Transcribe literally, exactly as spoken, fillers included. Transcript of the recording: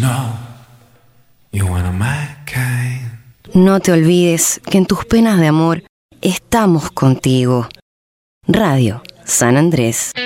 No te olvides que en tus penas de amor estamos contigo. Radio San Andrés.